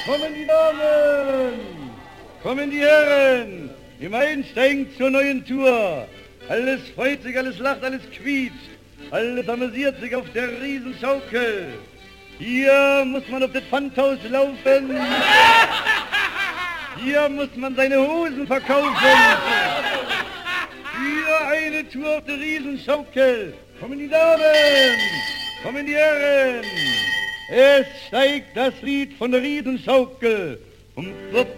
Kommen die Damen, kommen die Herren, im Einsteigen zur neuen Tour. Alles freut sich, alles lacht, alles quietscht, alles amüsiert sich auf der Riesenschaukel. Hier muss man auf das Pfandhaus laufen, hier muss man seine Hosen verkaufen. Hier eine Tour auf der Riesenschaukel. Kommen die Damen, kommen die Herren. Es steigt das Lied von der Riesenschaukel.